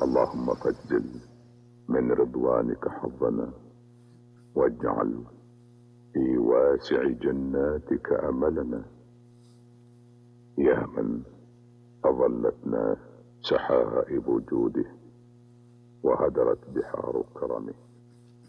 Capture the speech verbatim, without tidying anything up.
اللهم فجل من رضوانك حظنا، واجعل في واسع جناتك املنا. يا من اظلتنا سحائب جوده وهدرت بحار كرمه.